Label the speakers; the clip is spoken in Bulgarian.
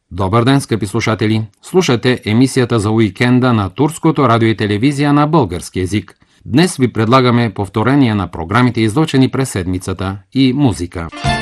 Speaker 1: Добър ден, скъпи слушатели! Слушате емисията за уикенда на Турското радио и телевизия на български език. Днес ви предлагаме повторение на програмите, излъчени през седмицата, и музика.